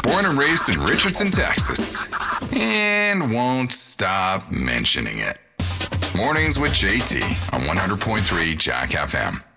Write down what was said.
Born and raised in Richardson, Texas. And won't stop mentioning it. Mornings with JT on 100.3 Jack FM.